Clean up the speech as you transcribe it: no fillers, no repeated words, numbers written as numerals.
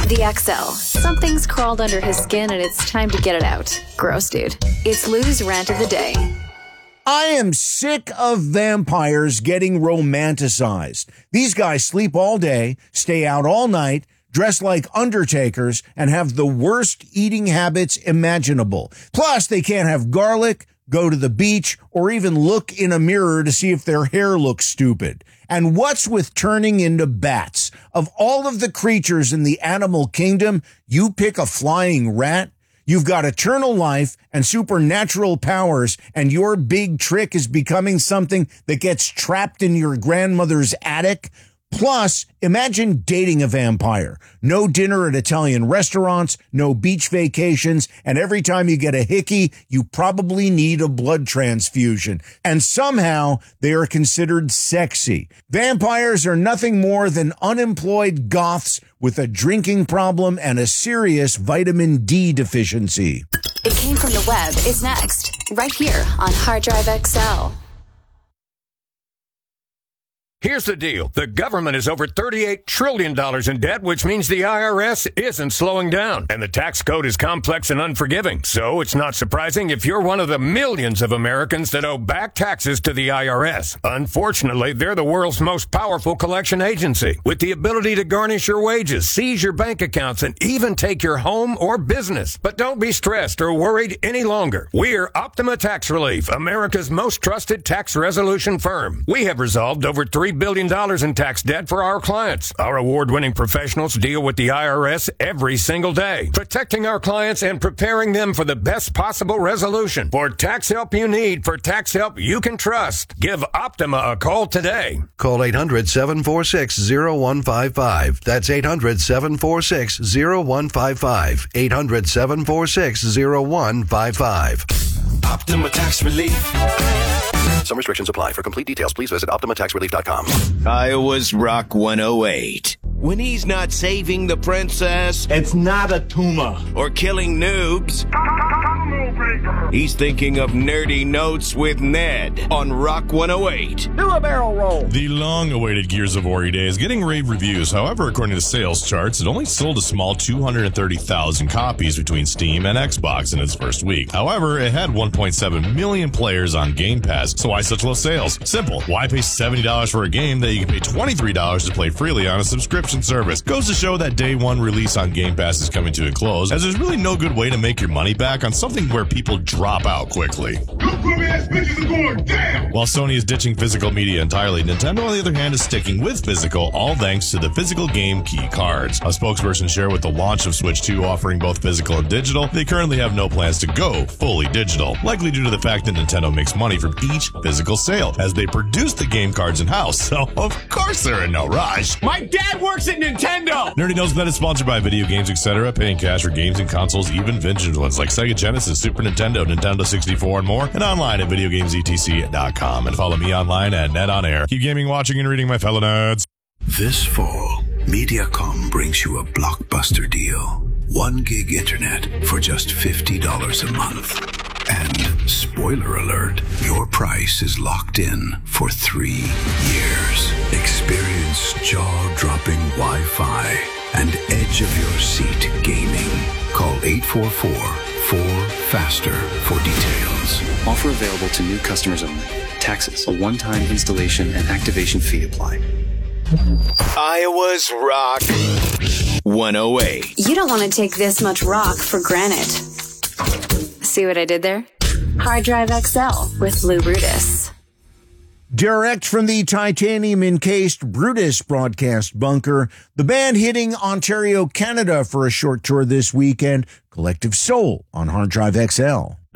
The XL. Something's crawled under his skin and it's time to get it out. Gross, dude. It's Lou's rant of the day. I am sick of vampires getting romanticized. These guys sleep all day, stay out all night, dress like undertakers, and have the worst eating habits imaginable. Plus, they can't have garlic, go to the beach, or even look in a mirror to see if their hair looks stupid. And what's with turning into bats? Of all of the creatures in the animal kingdom, you pick a flying rat? You've got eternal life and supernatural powers, and your big trick is becoming something that gets trapped in your grandmother's attic? Plus, imagine dating a vampire. No dinner at Italian restaurants, no beach vacations, and every time you get a hickey, you probably need a blood transfusion. And somehow, they are considered sexy. Vampires are nothing more than unemployed goths with a drinking problem and a serious vitamin D deficiency. It Came From the Web is next, right here on Hard Drive XL. Here's the deal. The government is over $38 trillion in debt, which means the IRS isn't slowing down. And the tax code is complex and unforgiving. So it's not surprising if you're one of the millions of Americans that owe back taxes to the IRS. Unfortunately, they're the world's most powerful collection agency, with the ability to garnish your wages, seize your bank accounts, and even take your home or business. But don't be stressed or worried any longer. We're Optima Tax Relief, America's most trusted tax resolution firm. We have resolved over $3 billion in tax debt for our clients. Our award-winning professionals deal with the IRS every single day, protecting our clients and preparing them for the best possible resolution. For tax help you need, for tax help you can trust, give Optima a call today. Call 800-746-0155. That's 800-746-0155. 800-746-0155. Optima Tax Relief. Some restrictions apply. For complete details, please visit OptimaTaxRelief.com. Iowa's Rock 108. When he's not saving the princess, it's not a tumor, or killing noobs, he's thinking of nerdy notes with Ned on Rock 108. Do a barrel roll. The long-awaited Gears of War E-Day is getting rave reviews. However, according to sales charts, it only sold a small 230,000 copies between Steam and Xbox in its first week. However, it had 1.7 million players on Game Pass. So why such low sales? Simple. Why pay $70 for a game that you can pay $23 to play freely on a subscription service? Goes to show that day one release on Game Pass is coming to a close, as there's really no good way to make your money back on something where people drop out quickly. Ass bitches are going down. While Sony is ditching physical media entirely, Nintendo, on the other hand, is sticking with physical, all thanks to the physical game key cards. A spokesperson shared with the launch of Switch 2 offering both physical and digital, they currently have no plans to go fully digital, likely due to the fact that Nintendo makes money from each physical sale, as they produce the game cards in-house, so of course they're in no rush. My dad works at Nintendo! Nerdy knows that it's sponsored by video games, etc., paying cash for games and consoles, even vintage ones like Sega Genesis, Super Nintendo, Nintendo 64, and more, and online at videogamesetc.com, and follow me online at NetOnAir. Keep gaming, watching, and reading, my fellow nerds. This fall, Mediacom brings you a blockbuster deal. 1 gig internet for just $50 a month. And, spoiler alert, your price is locked in for 3 years. Experience jaw-dropping Wi-Fi and edge-of-your-seat gaming. Call 844-4FASTER for details. Offer available to new customers only. Taxes, a one-time installation and activation fee apply. Iowa's Rock 108. You don't want to take this much rock for granted. See what I did there? Hard Drive XL with Lou Brutus. Direct from the titanium-encased Brutus broadcast bunker, the band hitting Ontario, Canada for a short tour this weekend, Collective Soul on Hard Drive XL.